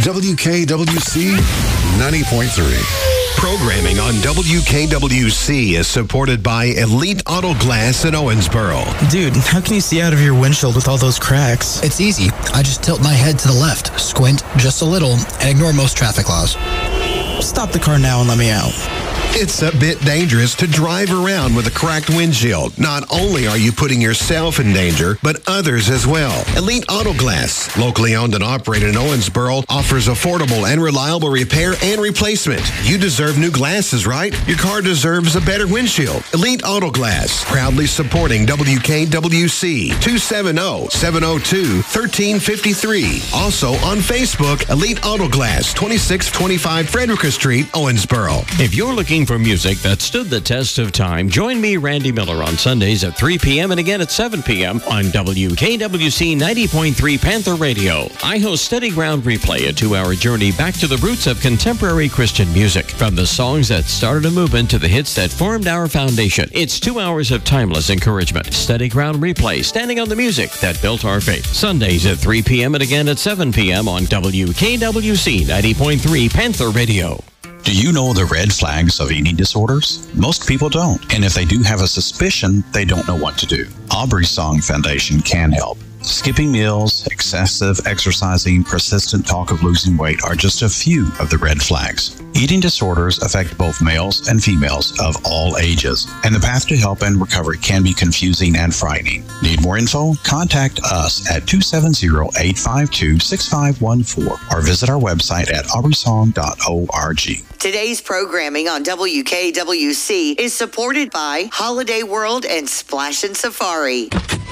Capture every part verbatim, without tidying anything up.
W K W C ninety point three. Programming on W K W C is supported by Elite Auto Glass in Owensboro. Dude, how can you see out of your windshield with all those cracks? It's easy. I just tilt my head to the left, squint just a little, and ignore most traffic laws. Stop the car now and let me out. It's a bit dangerous to drive around with a cracked windshield. Not only are you putting yourself in danger, but others as well. Elite Auto Glass, locally owned and operated in Owensboro, offers affordable and reliable repair and replacement. You deserve new glasses, right? Your car deserves a better windshield. Elite Auto Glass, proudly supporting W K W C, two seven zero, seven zero two, one three five three. Also on Facebook, Elite Auto Glass, twenty-six twenty-five Frederica Street, Owensboro. If you're looking for music that stood the test of time, join me, Randy Miller, on Sundays at three p.m. and again at seven p.m. on W K W C ninety point three Panther Radio. I host Steady Ground Replay, a two-hour journey back to the roots of contemporary Christian music. From the songs that started a movement to the hits that formed our foundation, it's two hours of timeless encouragement. Steady Ground Replay, standing on the music that built our faith. Sundays at three p.m. and again at seven p.m. on W K W C ninety point three Panther Radio. Do you know the red flags of eating disorders? Most people don't. And if they do have a suspicion, they don't know what to do. Aubrey Song Foundation can help. Skipping meals, excessive exercising, persistent talk of losing weight are just a few of the red flags. Eating disorders affect both males and females of all ages, and the path to help and recovery can be confusing and frightening. Need more info? Contact us at two seven zero, eight five two, six five one four or visit our website at aubrey song dot org. Today's programming on W K W C is supported by Holiday World and Splash and Safari.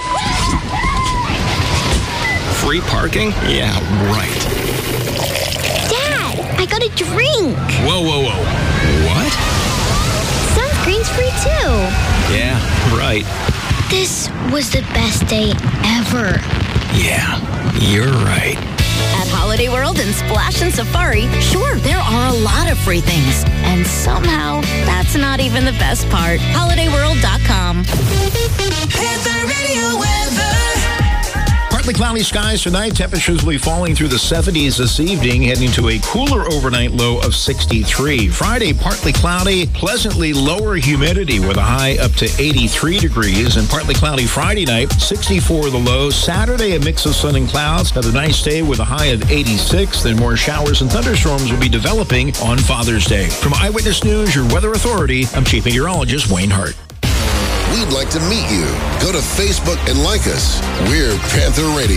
Free parking? Yeah, right. Dad, I got a drink. Whoa, whoa, whoa. What? Sunscreen's free too. Yeah, right. This was the best day ever. Yeah, you're right. At Holiday World and Splash and Safari, sure, there are a lot of free things. And somehow, that's not even the best part. holiday world dot com. Panther Radio weather. Partly cloudy skies tonight. Temperatures will be falling through the seventies this evening, heading to a cooler overnight low of sixty-three. Friday, partly cloudy, pleasantly lower humidity with a high up to eighty-three degrees. And partly cloudy Friday night, sixty-four the low. Saturday, a mix of sun and clouds. Another nice day with a high of eighty-six. Then more showers and thunderstorms will be developing on Father's Day. From Eyewitness News, your weather authority, I'm Chief Meteorologist Wayne Hart. We'd like to meet you. Go to Facebook and like us. We're Panther Radio.